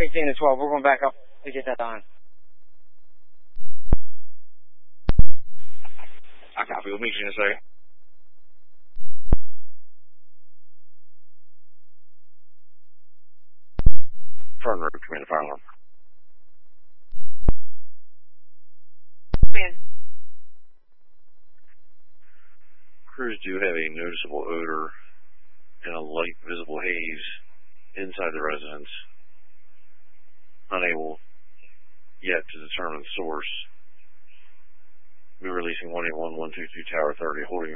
16 to 12. We're going back up to get that on. I copy. We'll meet you in a second. Front road, command fire alarm. Man. Crews do have a noticeable odor and a light visible haze inside the residence. Unable yet to determine the source. We're releasing 181-122 Tower 30, holding